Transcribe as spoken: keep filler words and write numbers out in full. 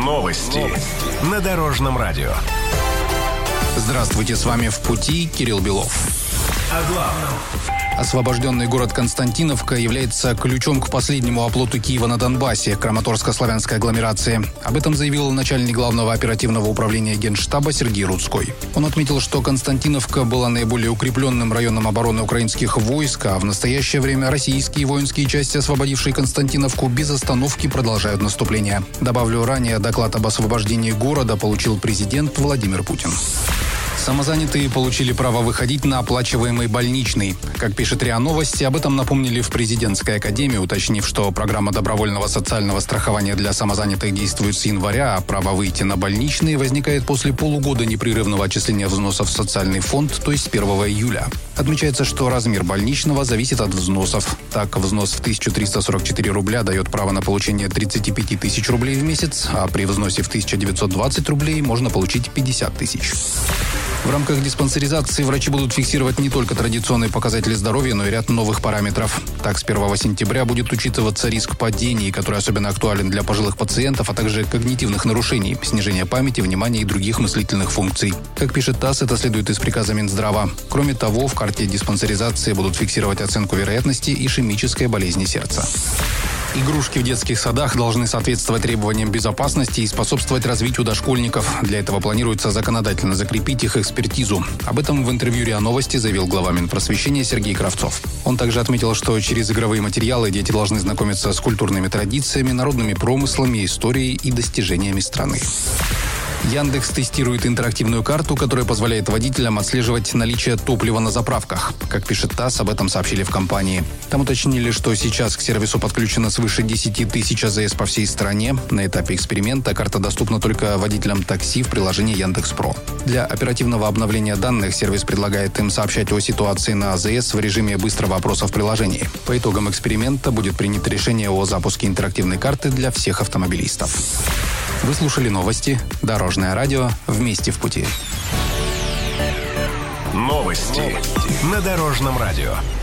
Новости на Дорожном радио. Здравствуйте, с вами «В пути» Кирилл Белов. О главном. Освобожденный город Константиновка является ключом к последнему оплоту Киева на Донбассе, Краматорско-славянской агломерации. Об этом заявил начальник главного оперативного управления Генштаба Сергей Рудской. Он отметил, что Константиновка была наиболее укрепленным районом обороны украинских войск, а в настоящее время российские воинские части, освободившие Константиновку, без остановки продолжают наступление. Добавлю, ранее доклад об освобождении города получил президент Владимир Путин. Самозанятые получили право выходить на оплачиваемый больничный. Как пишет РИА Новости, об этом напомнили в президентской академии, уточнив, что программа добровольного социального страхования для самозанятых действует с января, а право выйти на больничный возникает после полугода непрерывного отчисления взносов в социальный фонд, то есть с первого июля. Отмечается, что размер больничного зависит от взносов. Так, взнос в тысяча триста сорок четыре рубля дает право на получение тридцать пять тысяч рублей в месяц, а при взносе в тысяча девятьсот двадцать рублей можно получить пятьдесят тысяч. В рамках диспансеризации врачи будут фиксировать не только традиционные показатели здоровья, но и ряд новых параметров. Так, с первого сентября будет учитываться риск падений, который особенно актуален для пожилых пациентов, а также когнитивных нарушений, снижения памяти, внимания и других мыслительных функций. Как пишет ТАСС, это следует из приказа Минздрава. Кроме того, в карте диспансеризации будут фиксировать оценку вероятности ишемической болезни сердца. Игрушки в детских садах должны соответствовать требованиям безопасности и способствовать развитию дошкольников. Для этого планируется законодательно закрепить их экспертизу. Об этом в интервью РИА Новости заявил глава Минпросвещения Сергей Кравцов. Он также отметил, что через игровые материалы дети должны знакомиться с культурными традициями, народными промыслами, историей и достижениями страны. Яндекс тестирует интерактивную карту, которая позволяет водителям отслеживать наличие топлива на заправках. Как пишет ТАСС, об этом сообщили в компании. Там уточнили, что сейчас к сервису подключено свыше десять тысяч АЗС по всей стране. На этапе эксперимента карта доступна только водителям такси в приложении Яндекс.Про. Для оперативного обновления данных сервис предлагает им сообщать о ситуации на АЗС в режиме быстрого опроса в приложении. По итогам эксперимента будет принято решение о запуске интерактивной карты для всех автомобилистов. Вы слушали новости. Дорожное радио. Вместе в пути. Новости на Дорожном радио.